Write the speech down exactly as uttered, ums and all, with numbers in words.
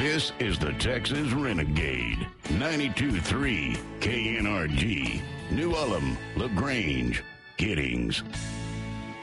This is the Texas Renegade. ninety-two point three K N R G. New Ulm, LaGrange, Giddings.